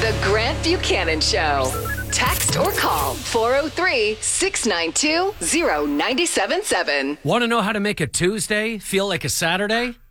The Grant Buchanan Show. Text or call 403-692-0977. Want to know how to make a Tuesday feel like a Saturday?